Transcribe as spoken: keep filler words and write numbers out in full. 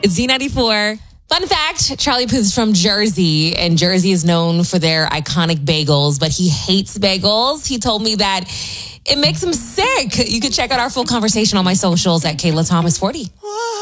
It's Z ninety-four. Fun fact, Charlie Puth's from Jersey, and Jersey is known for their iconic bagels, but he hates bagels. He told me that it makes him sick. You can check out our full conversation on my socials at Kayla Thomas forty.